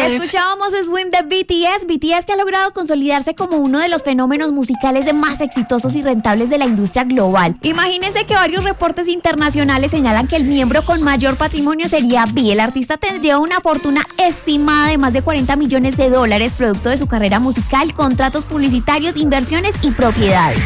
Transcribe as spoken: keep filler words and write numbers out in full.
Escuchábamos Swim de B T S, B T S que ha logrado consolidarse como uno de los fenómenos musicales más exitosos y rentables de la industria global. Imagínense que varios reportes internacionales señalan que el miembro con mayor patrimonio sería V. El artista tendría una fortuna estimada de más de cuarenta millones de dólares, producto de su carrera musical, contratos publicitarios, inversiones y propiedades.